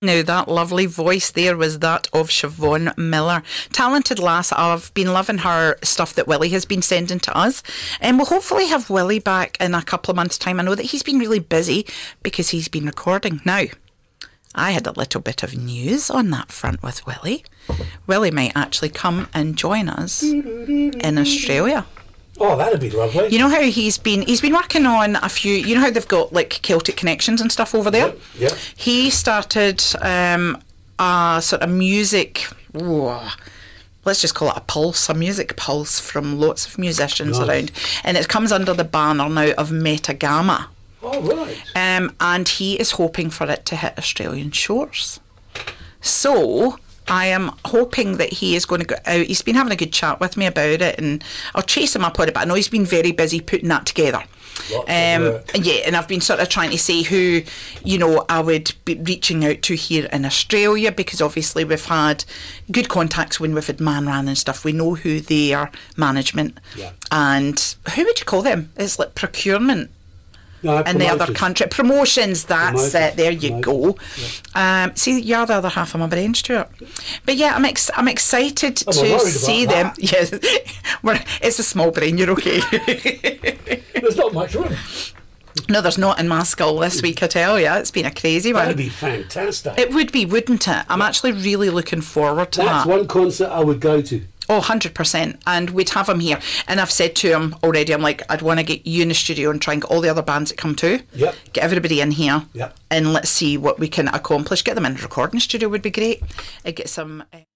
Now, that lovely voice there was that of Siobhan Miller. Talented lass. I've been loving her stuff that Willie has been sending to us. And we'll hopefully have Willie back in a couple of months' time. I know that he's been really busy because he's been recording. Now, I had a little bit of news on that front with Willie. Willie might actually come and join us in Australia. Oh, that'd be lovely. You know how he's been working on a few, you know how they've got like Celtic connections and stuff over there? Yep. He started a sort of music, let's just call it a music pulse from lots of musicians around. And it comes under the banner now of Metagamma. Oh, right. And he is hoping for it to hit Australian shores. So I am hoping that he is going to go out. He's been having a good chat with me about it, and I'll chase him up on it, but I know he's been very busy putting that together. Yeah, and I've been sort of trying to see who, you know, I would be reaching out to here in Australia, because obviously we've had good contacts when we've had Manran and stuff. We know who their management and who would you call them? It's like procurement. No, in the other country. Promotions, that's it. There you go. Yeah. See, you're the other half of my brain, Stuart. But yeah, I'm excited to see them. Yes, it's a small brain, you're okay. There's not much room. No, there's not in my skull this week, I tell you. It's been a crazy one. That'd be fantastic. It would be, wouldn't it? I'm actually really looking forward to that. That's one concert I would go to. Oh, 100%. And we'd have him here. And I've said to him already, I'm like, I'd want to get you in the studio and try and get all the other bands that come too. Yep. Get everybody in here. Yep. And let's see what we can accomplish. Get them in a recording studio would be great. Get some...